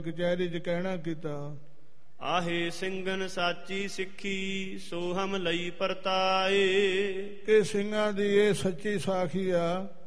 ਕਚਹਿਰੀ 'ਚ ਕਹਿਣਾ ਕੀਤਾ। ਆਹੇ ਸਿੰਘਨ ਸਾਚੀ ਸਿੱਖੀ ਸੋ ਹਮ ਲਈ ਪਰਤਾਏ। ਇਹ ਸਿੰਘਾਂ ਦੀ ਇਹ ਸੱਚੀ ਸਾਖੀ ਆ